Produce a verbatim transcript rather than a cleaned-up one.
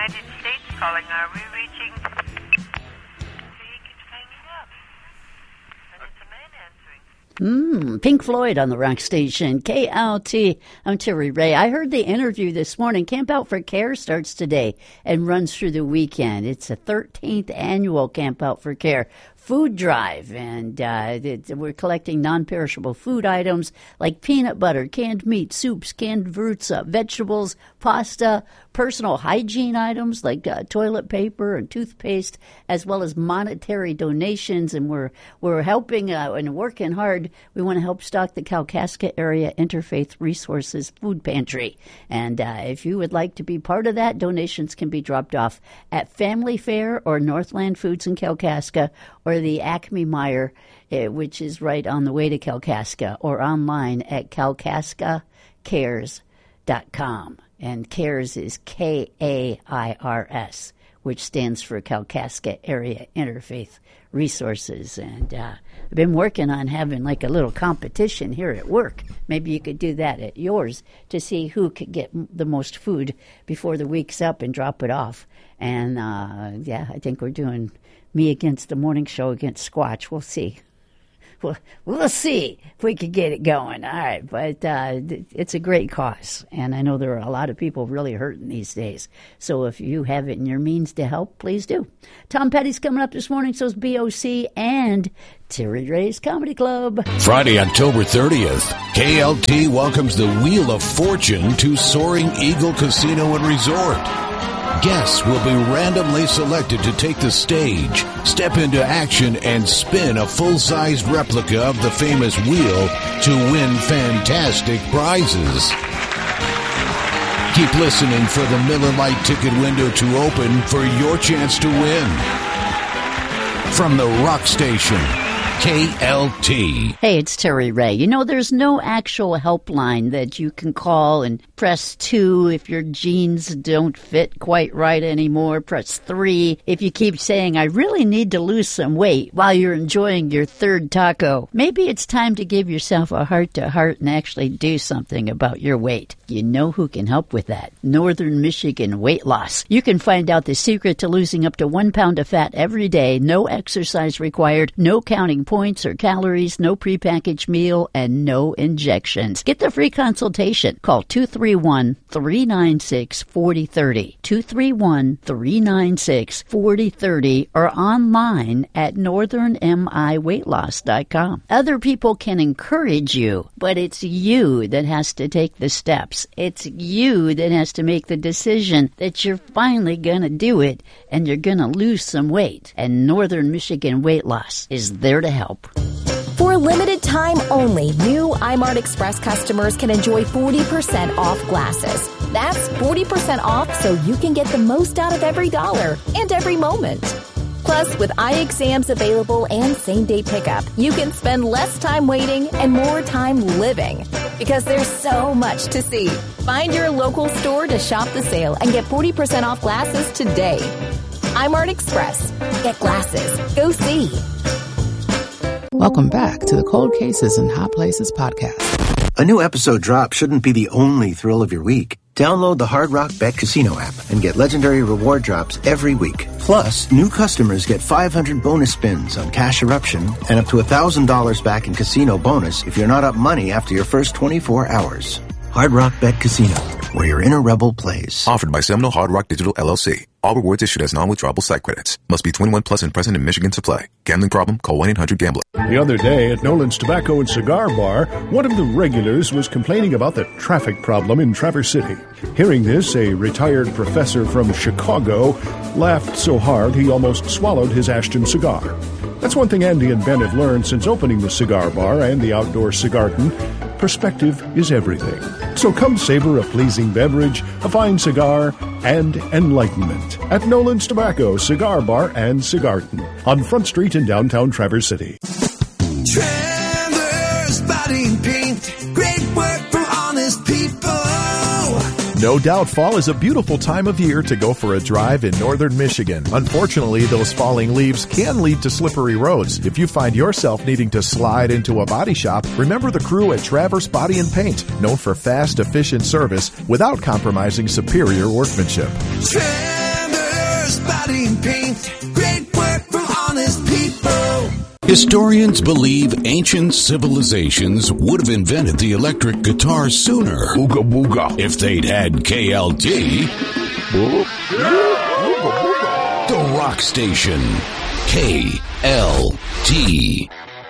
United States calling. Are we reaching? He keeps hanging up. And it's a man answering. Mm, Pink Floyd on the rock station, K L T. I'm Terry Ray. I heard the interview this morning. Camp Out for Care starts today and runs through the weekend. It's a thirteenth annual Camp Out for Care food drive, and uh, it, we're collecting non-perishable food items like peanut butter, canned meat, soups, canned fruits, uh, vegetables, pasta, personal hygiene items like uh, toilet paper and toothpaste, as well as monetary donations. And we're we're helping uh, and working hard. We want to help stock the Kalkaska Area Interfaith Resources Food Pantry. And uh, if you would like to be part of that, donations can be dropped off at Family Fare or Northland Foods in Kalkaska, or the Acme Meyer, uh, which is right on the way to Kalkaska, or online at kalkaska cares dot com. And CARES is K A I R S, which stands for Kalkaska Area Interfaith Resources. And uh, I've been working on having like a little competition here at work. Maybe you could do that at yours to see who could get the most food before the week's up and drop it off. And, uh, yeah, I think we're doing me against the morning show against Squatch. We'll see. We'll, we'll see if we can get it going. All right, but uh, it's a great cause, and I know there are a lot of people really hurting these days. So if you have it in your means to help, please do. Tom Petty's coming up this morning, so is B O C and Terry Ray's Comedy Club. Friday, October thirtieth, K L T welcomes the Wheel of Fortune to Soaring Eagle Casino and Resort. Guests will be randomly selected to take the stage, step into action, and spin a full-sized replica of the famous wheel to win fantastic prizes. Keep listening for the Miller Lite ticket window to open for your chance to win. From the rock station, K L T. Hey, it's Terry Ray. You know, there's no actual helpline that you can call and press two if your jeans don't fit quite right anymore. Press three if you keep saying, I really need to lose some weight while you're enjoying your third taco. Maybe it's time to give yourself a heart-to-heart and actually do something about your weight. You know who can help with that? Northern Michigan Weight Loss. You can find out the secret to losing up to one pound of fat every day, no exercise required, no counting points or calories, no prepackaged meal, and no injections. Get the free consultation. Call two three one, three nine six, four zero three zero, two three one, three nine six, four zero three zero, or online at northern m i weight loss dot com. Other people can encourage you, but it's you that has to take the steps. It's you that has to make the decision that you're finally going to do it and you're going to lose some weight. And Northern Michigan Weight Loss is there to help. For a limited time only, new iMart Express customers can enjoy forty percent off glasses. That's forty percent off so you can get the most out of every dollar and every moment. Plus, with eye exams available and same-day pickup, you can spend less time waiting and more time living. Because there's so much to see. Find your local store to shop the sale and get forty percent off glasses today. iMart Express. Get glasses. Go see. Welcome back to the Cold Cases and Hot Places podcast. A new episode drop shouldn't be the only thrill of your week. Download the Hard Rock Bet Casino app and get legendary reward drops every week. Plus, new customers get five hundred bonus spins on Cash Eruption and up to one thousand dollars back in casino bonus if you're not up money after your first twenty-four hours. Hard Rock Bet Casino, where your inner rebel plays. Offered by Seminole Hard Rock Digital L L C. All rewards issued as non-withdrawable site credits. Must be twenty-one plus and present in Michigan to play. Gambling problem? Call one eight hundred gambler. The other day at Nolan's Tobacco and Cigar Bar, one of the regulars was complaining about the traffic problem in Traverse City. Hearing this, a retired professor from Chicago laughed so hard he almost swallowed his Ashton cigar. That's one thing Andy and Ben have learned since opening the cigar bar and the outdoor cigarton. Perspective is everything. So come savor a pleasing beverage, a fine cigar, and enlightenment at Nolan's Tobacco, Cigar Bar, and Cigarton on Front Street in downtown Traverse City. Trevor's Body and Paint. Great work from honest people. No doubt fall is a beautiful time of year to go for a drive in northern Michigan. Unfortunately, those falling leaves can lead to slippery roads. If you find yourself needing to slide into a body shop, remember the crew at Traverse Body and Paint, known for fast, efficient service without compromising superior workmanship. Traverse body paint. Great work from honest people. Historians believe ancient civilizations would have invented the electric guitar sooner. Ooga booga. If they'd had K L T. The Rock Station. K L T.